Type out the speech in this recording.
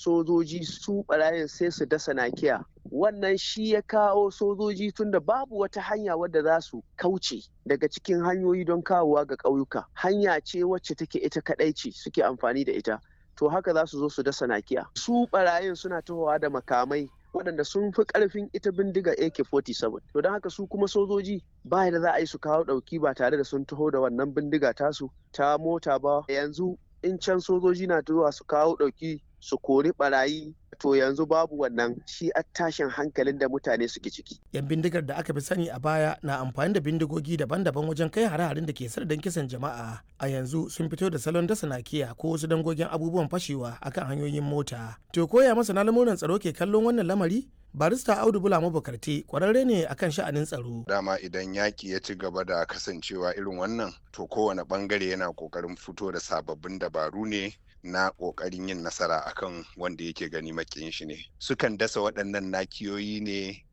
sojoji su barayin sai su dasa nakiya. Wannan shi ya kawo sojoji tunda babu wata hanya wadda za su kauce daga cikin hanyoyi don kawowa ga ƙauyuka. Hanya ce wacce take ita kaɗai ce suke amfani da ita. To haka za su zo su dasa nakiya. Su barayin suna tahowa da makamai waɗanda sun fi ƙarfin ita bindiga AK-47. To don haka su kuma sojoji ba da za a yi su kawo ɗauki ba tare da sun taho da wannan bindiga tasu ta mota ba. Yanzu in can sojoji na zuwa su kawo ɗauki su kori barayi, to yanzu babu wannan, shi a tashin hankalin da mutane suke ciki. Yan bindigar da aka fi sani a baya na amfani da bindigogi daban-daban wajen kai hare-haren da ke sardan kisan jama'a. A yanzu sun fito da salon dasa nakiya ko wasu dangogin abubuwan fashewa akan hanyoyin mota. To koya masana lamuran tsaro ke kallon wannan lamari? Barista Audu Bula Mabukarti kwararre ne akan sha'anin tsaro. Dama idan yaki ya ci gaba da kasancewa irin wannan, to kowane bangare yana kokarin fito da sababbin dabaru ne na kokarin yin nasara akan wanda yake gani makiyin shi ne. Sukan dasa waɗannan nakiyoyi ne